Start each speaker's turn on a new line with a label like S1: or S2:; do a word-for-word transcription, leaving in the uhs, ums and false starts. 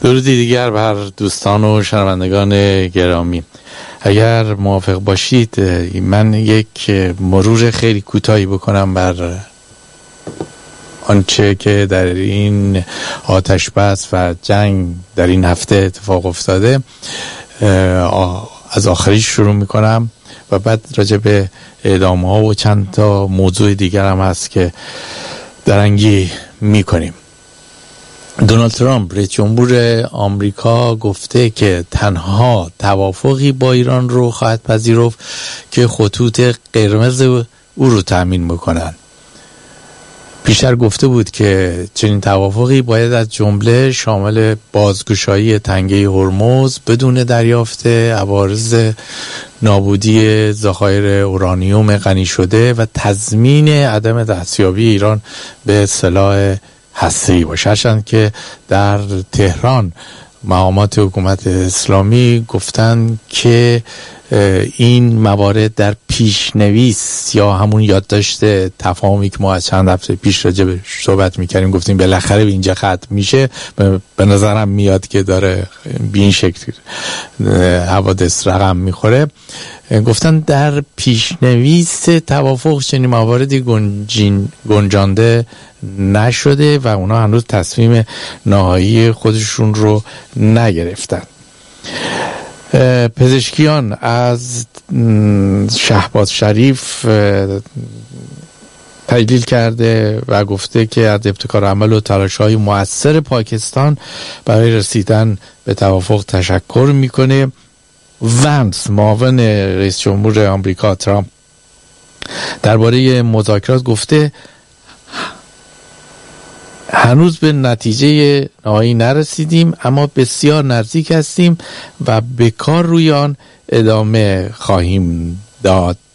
S1: درودی دیگر بر دوستان و شنوندگان گرامی. اگر موافق باشید من یک مرور خیلی کوتاهی بکنم بر آنچه که در این آتش بس و جنگ در این هفته اتفاق افتاده. از آخریش شروع میکنم و بعد راجع به اعدام ها و چند تا موضوع دیگر هم هست که درنگی میکنیم. دونالد ترامپ رئیس جمهور آمریکا گفته که تنها توافقی با ایران رو خواهد پذیرفت که خطوط قرمز او رو تأمین بکنن. پیشتر گفته بود که چنین توافقی باید از جمله شامل بازگشایی تنگه هرمز بدون دریافت عوارض نابودی ذخایر اورانیوم غنی شده و تضمین عدم دستیابی ایران به سلاح هسته‌ای باشه. هرچند که در تهران مقامات حکومت اسلامی گفتن که این موارد در پیشنویس یا همون یادداشت تفاهمی که ما از چند هفته پیش راجع به صحبت می‌کردیم گفتیم بالاخره به اینجا ختم میشه، به نظرم میاد که داره به این شکل حوادث رقم میخوره. گفتن در پیشنویس توافق چنین مواردی گنجین گنجانده نشده و اونا هنوز تصمیم نهایی خودشون رو نگرفتن. پزشکیان از شهباز شریف تجلیل کرده و گفته که از ابتکار عمل و تلاش‌های مؤثر پاکستان برای رسیدن به توافق تشکر میکنه. ونس معاون رئیس جمهور آمریکا ترامپ درباره مذاکرات گفته هنوز به نتیجه نهایی نرسیدیم اما بسیار نزدیک هستیم و به کار روی آن ادامه خواهیم داد.